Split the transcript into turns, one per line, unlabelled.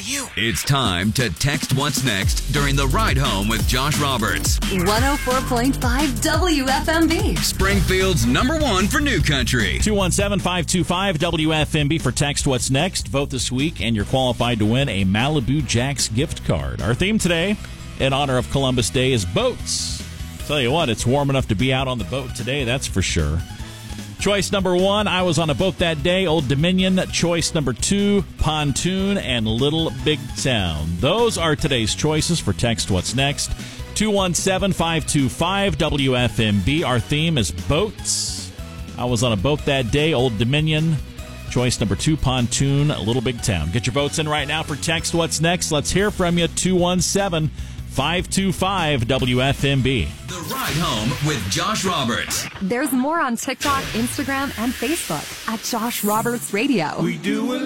you.
It's time to text what's next during the ride home with Josh Roberts.
104.5 WFMB.
Springfield's #1 for new country.
217-525-WFMB for text what's next. Vote this week and you're qualified to win a Malibu Jacks gift card. Our theme today, in honor of Columbus Day, is boats. Tell you what, it's warm enough to be out on the boat today, that's for sure. Choice number 1, I was on a boat that day, Old Dominion. Choice number 2, pontoon and Little Big Town. Those are today's choices for text what's next. 217-525-WFMB. Our theme is boats. I was on a boat that day, Old Dominion. Choice number 2, pontoon, Little Big Town. Get your votes in right now for text what's next. Let's hear from you. 217-525-WFMB.
The Ride Home with Josh Roberts.
There's more on TikTok, Instagram, and Facebook at Josh Roberts Radio.
We do